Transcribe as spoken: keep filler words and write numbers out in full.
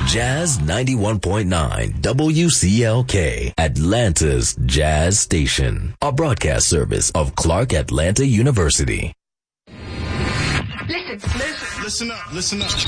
Jazz ninety-one point nine W C L K, Atlanta's Jazz Station. A broadcast service of Clark Atlanta University. Listen, listen. Listen up, listen up.